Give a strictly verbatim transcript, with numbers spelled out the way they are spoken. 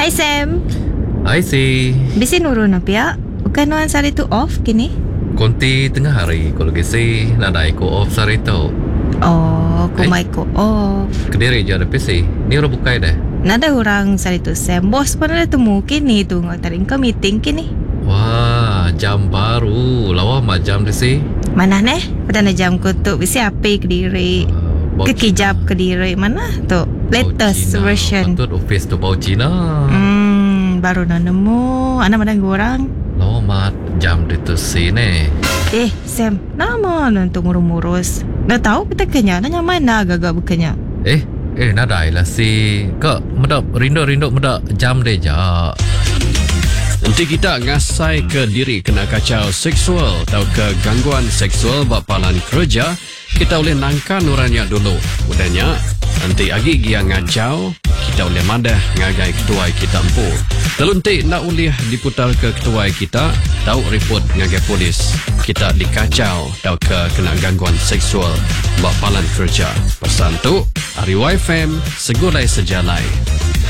Hai Sam. Hai si. Bisi nurun apa ya? Bukan nuan sari tu off kini? Konti tengah hari kalau gisi nadai ko off sari tu. Oh, ko mai ko off. Kediri je ada P C. Ni orang bukai dah. Nada orang sari tu Sam. Bos pun ada temu kini tu ngatarin ke meeting kini. Wah, jam baru. Lawa mah jam di si. Mana neh? Pada na jam ko tu bisi api kediri. Uh, Kekijap kediri mana tu? Latest Cina. version. Patut office tu bau Cina. Hmm, baru nak nemu. Anak mana orang? Lawa mah jam di tu si ni. Eh, Sam, nama nanti ngurus-ngurus. Dah tahu kita kenya, nanya mana agak-agak bukannya. Eh, eh nadai lah si. Kak, medap rindu-rindu medap jam deh ja. Nanti kita ngasai ke diri kena kacau seksual atau ke gangguan seksual bapalan kerja, kita boleh nangkan orangnya dulu. Udahnya, nanti agi dia ngacau, kita boleh madah ngagai ketua kita empu. Teluntik nak boleh diputar ke ketua kita, tahu report ngagai polis. Kita dikacau atau ke kena gangguan seksual bapalan kerja. Pesan tu, Ari Y F M, segulai sejalai.